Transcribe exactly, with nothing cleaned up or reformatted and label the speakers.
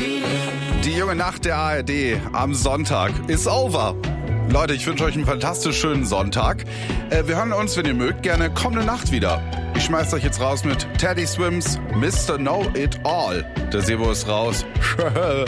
Speaker 1: Die junge Nacht der A R D am Sonntag ist over. Leute, ich wünsche euch einen fantastisch schönen Sonntag. Äh, wir hören uns, wenn ihr mögt, gerne kommende Nacht wieder. Ich schmeiß euch jetzt raus mit Teddy Swims, Mister Know It All. Der Sebo ist raus.